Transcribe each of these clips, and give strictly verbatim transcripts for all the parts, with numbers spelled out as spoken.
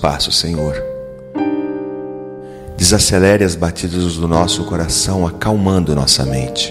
passo, Senhor. Desacelere as batidas do nosso coração, acalmando nossa mente.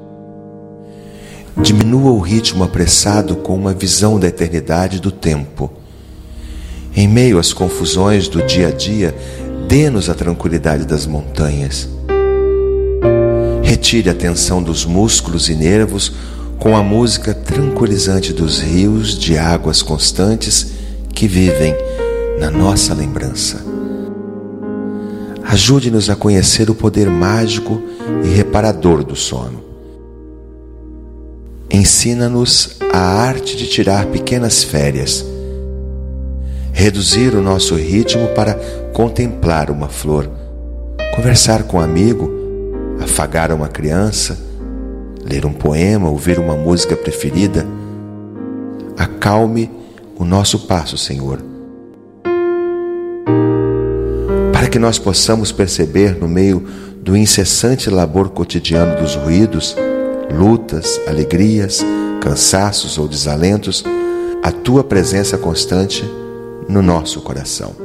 Diminua o ritmo apressado com uma visão da eternidade e do tempo. Em meio às confusões do dia a dia, dê-nos a tranquilidade das montanhas. Retire a tensão dos músculos e nervos com a música tranquilizante dos rios de águas constantes que vivem na nossa lembrança. Ajude-nos a conhecer o poder mágico e reparador do sono. Ensina-nos a arte de tirar pequenas férias, reduzir o nosso ritmo para contemplar uma flor, conversar com um amigo, afagar uma criança, ler um poema, ouvir uma música preferida. Acalme o nosso passo, Senhor, para que nós possamos perceber no meio do incessante labor cotidiano dos ruídos, lutas, alegrias, cansaços ou desalentos, a Tua presença constante no nosso coração.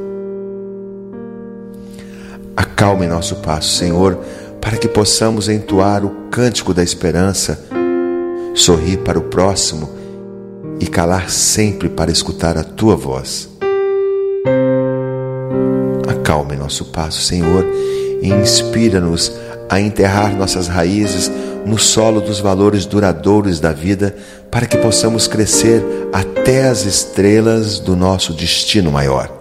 Acalme nosso passo, Senhor, para que possamos entoar o cântico da esperança, sorrir para o próximo e calar sempre para escutar a Tua voz. Acalme nosso passo, Senhor, e inspira-nos a enterrar nossas raízes no solo dos valores duradouros da vida, para que possamos crescer até as estrelas do nosso destino maior.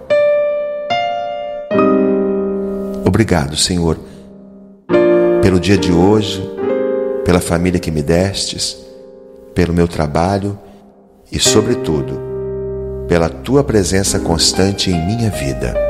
Obrigado, Senhor, pelo dia de hoje, pela família que me destes, pelo meu trabalho e, sobretudo, pela Tua presença constante em minha vida.